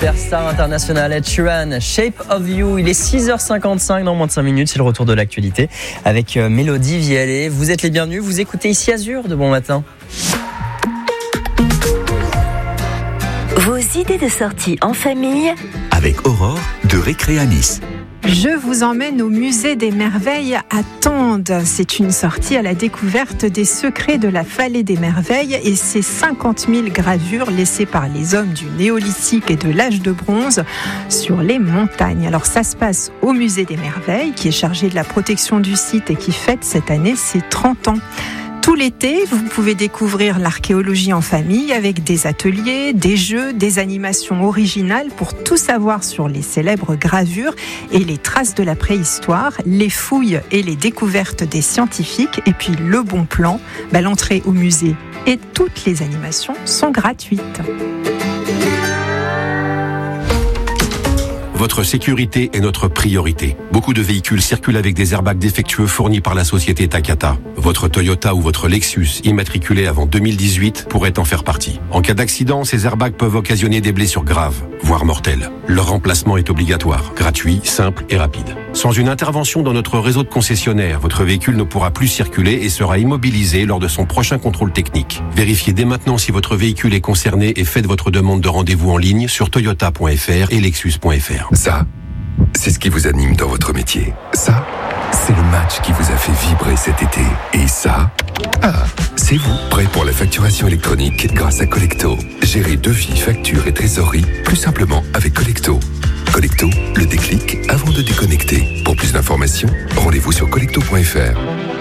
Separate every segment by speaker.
Speaker 1: superstar internationale Ed Sheeran, Shape of You. Il est 6h55 dans moins de 5 minutes. C'est le retour de l'actualité avec Mélodie Vialet. Vous êtes les bienvenus. Vous écoutez ici Azur de Bon Matin.
Speaker 2: Vos idées de sortie en famille
Speaker 3: avec Aurore de Récré à Nice.
Speaker 4: Je vous emmène au musée des merveilles à Tende. C'est une sortie à la découverte des secrets de la vallée des merveilles et ses 50 000 gravures laissées par les hommes du néolithique et de l'âge de bronze sur les montagnes. Alors ça se passe au musée des merveilles qui est chargé de la protection du site et qui fête cette année ses 30 ans. Tout l'été, vous pouvez découvrir l'archéologie en famille avec des ateliers, des jeux, des animations originales pour tout savoir sur les célèbres gravures et les traces de la préhistoire, les fouilles et les découvertes des scientifiques. Et puis le bon plan, l'entrée au musée et toutes les animations sont gratuites.
Speaker 5: Votre sécurité est notre priorité. Beaucoup de véhicules circulent avec des airbags défectueux fournis par la société Takata. Votre Toyota ou votre Lexus, immatriculé avant 2018, pourrait en faire partie. En cas d'accident, ces airbags peuvent occasionner des blessures graves, voire mortelles. Leur remplacement est obligatoire, gratuit, simple et rapide. Sans une intervention dans notre réseau de concessionnaires, votre véhicule ne pourra plus circuler et sera immobilisé lors de son prochain contrôle technique. Vérifiez dès maintenant si votre véhicule est concerné et faites votre demande de rendez-vous en ligne sur toyota.fr et lexus.fr.
Speaker 6: Ça, c'est ce qui vous anime dans votre métier. Ça, c'est le match qui vous a fait vibrer cet été. Et ça, c'est vous, prêt pour la facturation électronique grâce à Collecto. Gérez devis, factures et trésorerie plus simplement avec Collecto. Collecto, le déclic avant de déconnecter. Pour plus d'informations, rendez-vous sur collecto.fr.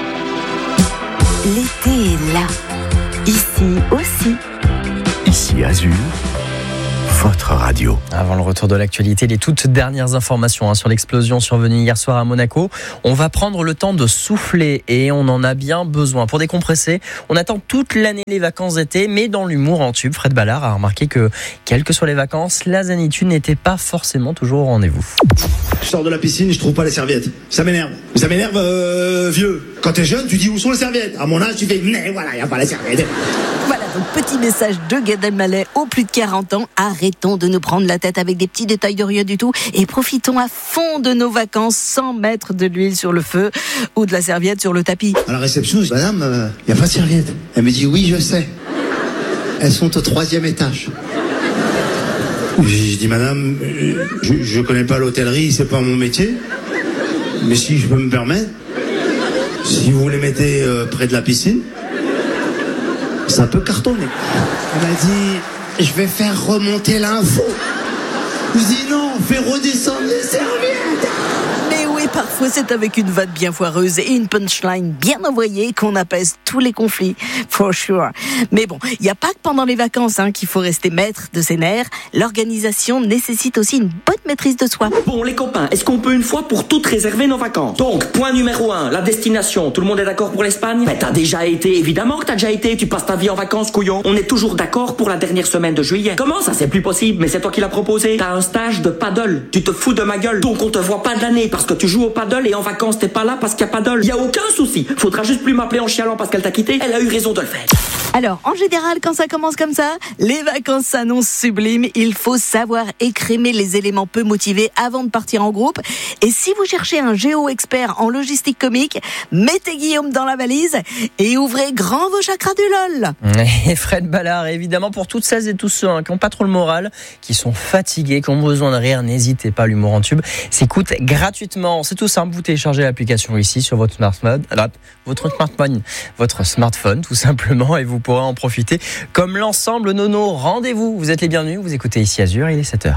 Speaker 2: L'été est là. Ici aussi.
Speaker 3: Ici Azur, votre radio.
Speaker 1: Avant le retour de l'actualité, les toutes dernières informations sur l'explosion survenue hier soir à Monaco. On va prendre le temps de souffler et on en a bien besoin. Pour décompresser, on attend toute l'année les vacances d'été, mais dans l'humour en tube, Fred Ballard a remarqué que, quelles que soient les vacances, la zénitude n'était pas forcément toujours au rendez-vous.
Speaker 7: Je sors de la piscine, je trouve pas les serviettes. Ça m'énerve. Ça m'énerve, vieux. Quand t'es jeune, tu dis où sont les serviettes. À mon âge, tu fais, mais voilà, y a pas les serviettes.
Speaker 8: Voilà, donc petit message de Gad Elmaleh aux plus de 40 ans. Arrêtons de nous prendre la tête avec des petits détails de rien du tout et profitons à fond de nos vacances sans mettre de l'huile sur le feu ou de la serviette sur le tapis.
Speaker 7: À la réception, je dis, madame, y a pas de serviettes. Elle me dit, oui, je sais. Elles sont au 3e étage. Je dis, madame, je connais pas l'hôtellerie, c'est pas mon métier. Mais si je peux me permettre, si vous les mettez près de la piscine, ça peut cartonner. Elle m'a dit, je vais faire remonter l'info. Je dis non, fais redescendre les serviettes.
Speaker 8: Mais oui, parfois c'est avec une vanne bien foireuse et une punchline bien envoyée qu'on apaise tous les conflits, for sure. Mais bon, il n'y a pas que pendant les vacances qu'il faut rester maître de ses nerfs. L'organisation nécessite aussi une bonne maîtrise de soi.
Speaker 9: Bon les copains, est-ce qu'on peut une fois pour toutes réserver nos vacances? Donc, point numéro 1, la destination. Tout le monde est d'accord pour l'Espagne? Ben t'as déjà été, évidemment que t'as déjà été. Tu passes ta vie en vacances, couillon. On est toujours d'accord pour la dernière semaine de juillet. Comment ça, c'est plus possible? Mais c'est toi qui l'as proposé. T'as un stage de paddle. Tu te fous de ma gueule. Donc on te voit pas de l'année parce que tu joues au paddle et en vacances t'es pas là parce qu'il y a paddle. Y a aucun souci. Faudra juste plus m'appeler en chialant parce qu'elle t'a quitté. Elle a eu raison de le faire.
Speaker 8: Alors, en général, quand ça commence comme ça, les vacances s'annoncent sublimes. Il faut savoir écrémer les éléments peu motivés avant de partir en groupe. Et si vous cherchez un géo-expert en logistique comique, mettez Guillaume dans la valise et ouvrez grand vos chakras du LOL.
Speaker 1: Et Fred Ballard, évidemment, pour toutes celles et tous ceux qui n'ont pas trop le moral, qui sont fatigués, qui ont besoin de rire, n'hésitez pas, l'humour en tube s'écoute gratuitement. C'est tout simple, vous téléchargez l'application ici sur votre smartphone, tout simplement, et vous pourrez en profiter comme l'ensemble de nos rendez-vous. Vous êtes les bienvenus, vous écoutez ici Azur, il est 7h.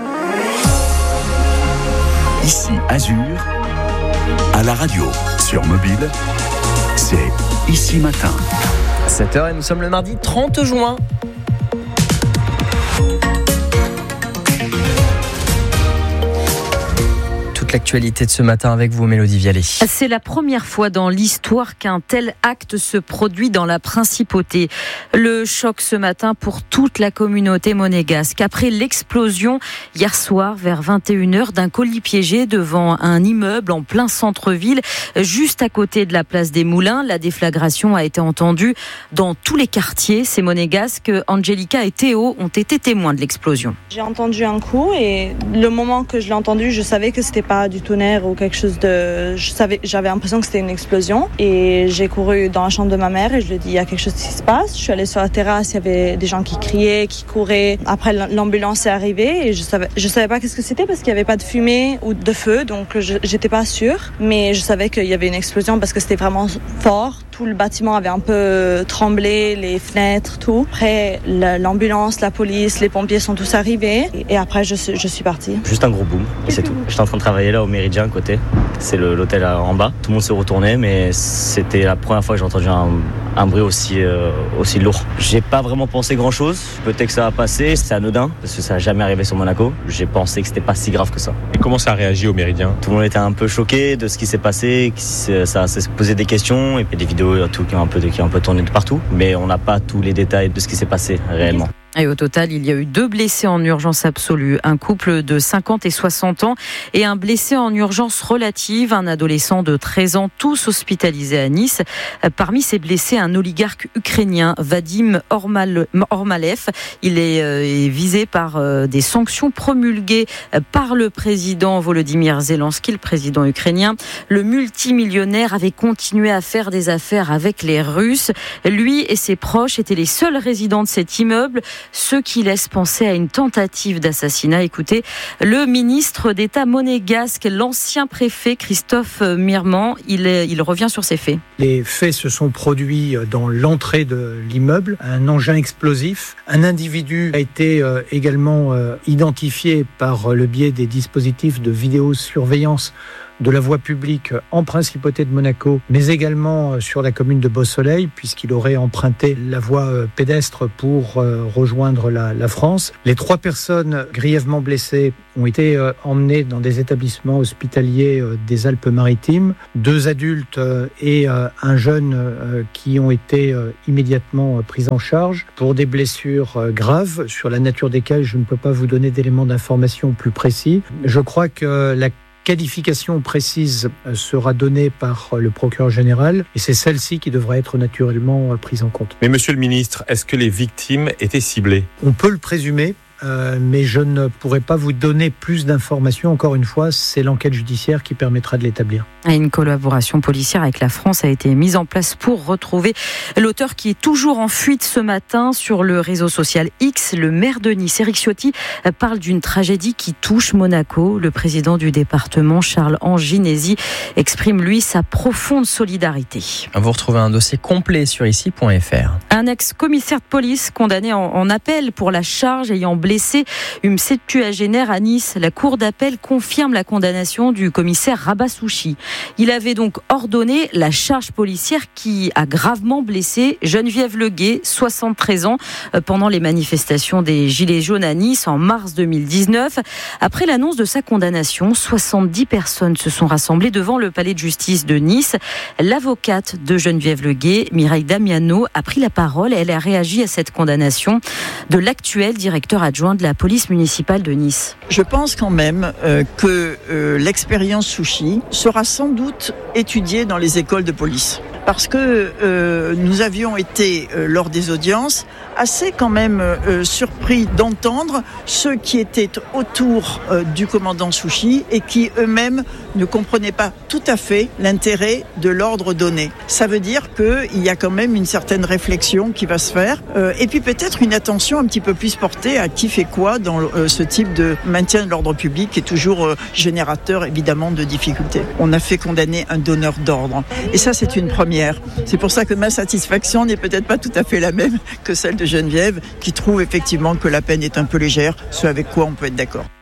Speaker 3: Ici Azur, à la radio, sur mobile, c'est Ici Matin.
Speaker 1: 7h et nous sommes le mardi 30 juin. l'actualité de ce matin avec vous, Mélodie Vialet.
Speaker 10: C'est la première fois dans l'histoire qu'un tel acte se produit dans la principauté. Le choc ce matin pour toute la communauté monégasque. Après l'explosion hier soir vers 21h d'un colis piégé devant un immeuble en plein centre-ville, juste à côté de la place des Moulins. La déflagration a été entendue dans tous les quartiers. Ces monégasques, Angelica et Théo, ont été témoins de l'explosion.
Speaker 11: J'ai entendu un coup et le moment que je l'ai entendu, je savais que c'était pas du tonnerre ou quelque chose de... J'avais l'impression que c'était une explosion et j'ai couru dans la chambre de ma mère et je lui ai dit il y a quelque chose qui se passe. Je suis allée sur la terrasse, il y avait des gens qui criaient, qui couraient. Après l'ambulance est arrivée et je savais pas qu'est-ce que c'était parce qu'il y avait pas de fumée ou de feu, donc j'étais pas sûre. Mais je savais qu'il y avait une explosion parce que c'était vraiment fort. Tout le bâtiment avait un peu tremblé, les fenêtres, tout. Après, l'ambulance, la police, les pompiers sont tous arrivés. Et après, je suis partie.
Speaker 12: Juste un gros boom, et c'est tout. J'étais en train de travailler là au Méridien à côté. C'est l'hôtel en bas. Tout le monde se retournait, mais c'était la première fois que j'ai entendu un bruit aussi lourd. J'ai pas vraiment pensé grand-chose. Peut-être que ça va passer. C'est anodin, parce que ça n'a jamais arrivé sur Monaco. J'ai pensé que c'était pas si grave que ça.
Speaker 13: Et comment ça a réagi au Méridien ?
Speaker 12: Tout le monde était un peu choqué de ce qui s'est passé. Ça s'est posé des questions et puis des vidéos tout qui ont un peu tourné de partout, mais on n'a pas tous les détails de ce qui s'est passé réellement.
Speaker 10: Et au total, il y a eu 2 blessés en urgence absolue, un couple de 50 et 60 ans et un blessé en urgence relative, un adolescent de 13 ans, tous hospitalisés à Nice. Parmi ces blessés, un oligarque ukrainien, Vadim Ormalev. Il est visé par des sanctions promulguées par le président Volodymyr Zelensky, le président ukrainien. Le multimillionnaire avait continué à faire des affaires avec les Russes. Lui et ses proches étaient les seuls résidents de cet immeuble, ce qui laisse penser à une tentative d'assassinat. Écoutez, le ministre d'État monégasque, l'ancien préfet Christophe Mirman, il revient sur ces faits.
Speaker 14: Les faits se sont produits dans l'entrée de l'immeuble, un engin explosif. Un individu a été également identifié par le biais des dispositifs de vidéosurveillance de la voie publique en principauté de Monaco, mais également sur la commune de Beausoleil, puisqu'il aurait emprunté la voie pédestre pour rejoindre la France. Les 3 personnes grièvement blessées ont été emmenées dans des établissements hospitaliers des Alpes-Maritimes. 2 adultes et un jeune qui ont été immédiatement pris en charge pour des blessures graves, sur la nature desquelles je ne peux pas vous donner d'éléments d'information plus précis. Je crois que la qualification précise sera donnée par le procureur général et c'est celle-ci qui devra être naturellement prise en compte.
Speaker 13: Mais monsieur le ministre, est-ce que les victimes étaient ciblées ?
Speaker 14: On peut le présumer. Mais je ne pourrai pas vous donner plus d'informations. Encore une fois, c'est l'enquête judiciaire qui permettra de l'établir.
Speaker 10: Une collaboration policière avec la France a été mise en place pour retrouver l'auteur qui est toujours en fuite ce matin sur le réseau social X. Le maire de Nice, Éric Ciotti, parle d'une tragédie qui touche Monaco. Le président du département, Charles-Ange Ginésy, exprime lui sa profonde solidarité.
Speaker 1: Vous retrouvez un dossier complet sur ici.fr.
Speaker 10: Un ex-commissaire de police condamné en appel pour la charge ayant blessé une septuagénaire à Nice. La cour d'appel confirme la condamnation du commissaire Rabassouchi. Il avait donc ordonné la charge policière qui a gravement blessé Geneviève Leguet, 73 ans, pendant les manifestations des Gilets jaunes à Nice en mars 2019. Après l'annonce de sa condamnation, 70 personnes se sont rassemblées devant le palais de justice de Nice. L'avocate de Geneviève Leguet, Mireille Damiano, a pris la parole et elle a réagi à cette condamnation de l'actuel directeur adjoint de la police municipale de Nice.
Speaker 15: Je pense quand même que l'expérience Souchi sera sans doute étudiée dans les écoles de police. Parce que nous avions été, lors des audiences, assez quand même surpris d'entendre ceux qui étaient autour du commandant Souchi et qui eux-mêmes ne comprenaient pas tout à fait l'intérêt de l'ordre donné. Ça veut dire qu'il y a quand même une certaine réflexion qui va se faire et puis peut-être une attention un petit peu plus portée à qui fait quoi dans ce type de maintien de l'ordre public qui est toujours générateur évidemment de difficultés. On a fait condamner un donneur d'ordre et ça c'est une première. C'est pour ça que ma satisfaction n'est peut-être pas tout à fait la même que celle de Geneviève qui trouve effectivement que la peine est un peu légère, ce avec quoi on peut être d'accord.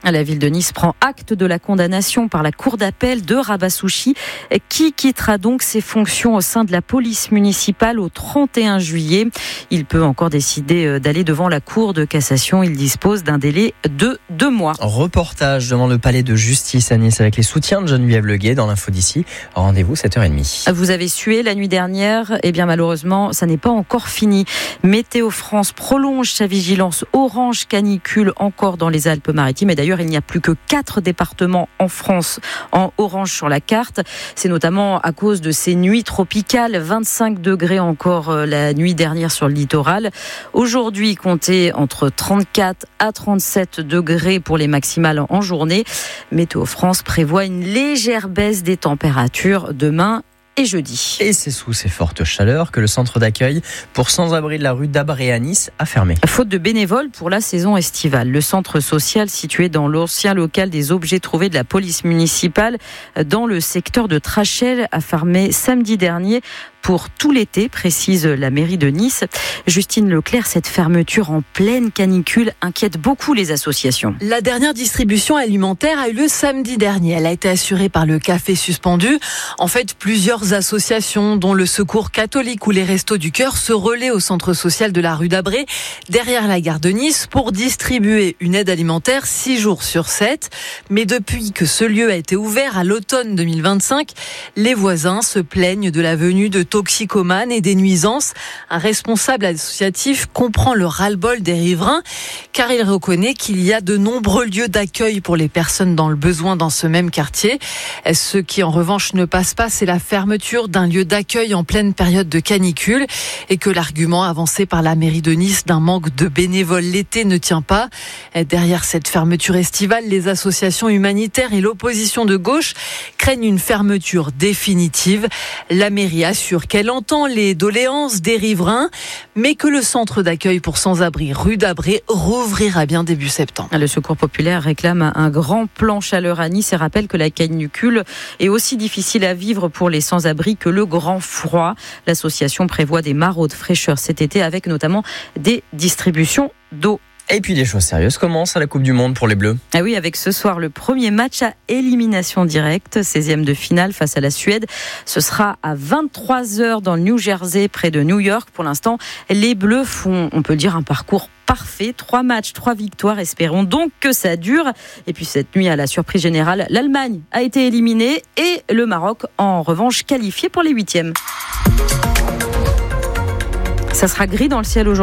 Speaker 10: La ville de Nice prend acte de la condamnation par la cour d'appel de Rabasouchi, qui quittera donc ses fonctions au sein de la police municipale au 31 juillet. Il peut encore décider d'aller devant la cour de cassation. Il dispose d'un délai de 2 mois.
Speaker 1: Reportage devant le palais de justice à Nice avec les soutiens de Geneviève Leguet dans l'info d'ici. Rendez-vous 7h30.
Speaker 10: Vous avez sué la nuit dernière. Eh bien, malheureusement, ça n'est pas encore fini. Météo France prolonge sa vigilance orange canicule encore dans les Alpes-Maritimes. Et d'ailleurs, il n'y a plus que 4 départements en France en orange sur la carte. C'est notamment à cause de ces nuits tropicales. 25 degrés encore la nuit dernière sur le littoral. Aujourd'hui, comptez entre 34 à 37 degrés pour les maximales en journée. Météo France prévoit une légère baisse des températures demain et jeudi.
Speaker 1: Et c'est sous ces fortes chaleurs que le centre d'accueil pour sans-abri de la rue d'Abré à Nice a fermé.
Speaker 10: Faute de bénévoles pour la saison estivale, le centre social situé dans l'ancien local des objets trouvés de la police municipale dans le secteur de Trachel a fermé samedi dernier pour tout l'été, précise la mairie de Nice. Justine Leclerc, cette fermeture en pleine canicule inquiète beaucoup les associations.
Speaker 16: La dernière distribution alimentaire a eu lieu samedi dernier. Elle a été assurée par le Café Suspendu. En fait, plusieurs associations, dont le Secours catholique ou les Restos du Cœur, se relaient au centre social de la rue d'Abré, derrière la gare de Nice, pour distribuer une aide alimentaire 6 jours sur 7. Mais depuis que ce lieu a été ouvert à l'automne 2025, les voisins se plaignent de la venue de toxicomanes et des nuisances. Un responsable associatif comprend le ras-le-bol des riverains, car il reconnaît qu'il y a de nombreux lieux d'accueil pour les personnes dans le besoin dans ce même quartier. Ce qui en revanche ne passe pas, c'est la fermeture d'un lieu d'accueil en pleine période de canicule, et que l'argument avancé par la mairie de Nice d'un manque de bénévoles l'été ne tient pas. Derrière cette fermeture estivale, les associations humanitaires et l'opposition de gauche craignent une fermeture définitive. La mairie assure qu'elle entend les doléances des riverains, mais que le centre d'accueil pour sans-abri rue d'Abré rouvrira bien début septembre.
Speaker 10: Le Secours populaire réclame un grand plan chaleur à Nice et rappelle que la canicule est aussi difficile à vivre pour les sans-abri que le grand froid. L'association prévoit des maraudes fraîcheur cet été avec notamment des distributions d'eau.
Speaker 1: Et puis les choses sérieuses commencent à la Coupe du Monde pour les Bleus.
Speaker 10: Ah oui, avec ce soir le premier match à élimination directe, 16e de finale face à la Suède. Ce sera à 23h dans le New Jersey, près de New York. Pour l'instant, les Bleus font, on peut dire, un parcours parfait. 3 matchs, 3 victoires. Espérons donc que ça dure. Et puis cette nuit, à la surprise générale, l'Allemagne a été éliminée et le Maroc, en revanche, qualifié pour les 8e. Ça sera gris dans le ciel aujourd'hui.